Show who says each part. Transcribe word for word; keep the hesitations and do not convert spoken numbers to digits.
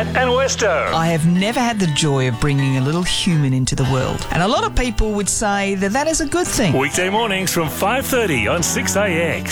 Speaker 1: Matt and Westo.
Speaker 2: I have never had the joy of bringing a little human into the world. And a lot of people would say that that is a good thing.
Speaker 1: Weekday mornings from five thirty on six A X.